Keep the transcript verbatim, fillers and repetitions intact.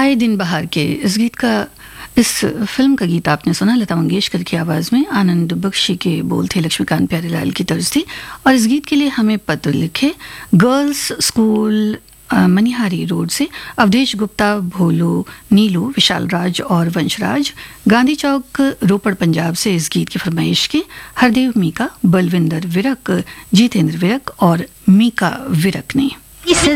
आए दिन बहार के इस गीत का इस फिल्म का गीत आपने सुना लता मंगेशकर की आवाज़ में। आनंद बख्शी के बोल थे, लक्ष्मीकांत प्यारेलाल की तर्ज थी। और इस गीत के लिए हमें पत्र लिखे गर्ल्स स्कूल मनिहारी रोड से अवधेश गुप्ता, भोलू, नीलू, विशाल राज और वंशराज, गांधी चौक, रोपड़, पंजाब से इस गीत की फरमाइश की हरदेव मीका, बलविंदर विरक, जीतेंद्र विरक और मीका विरक ने।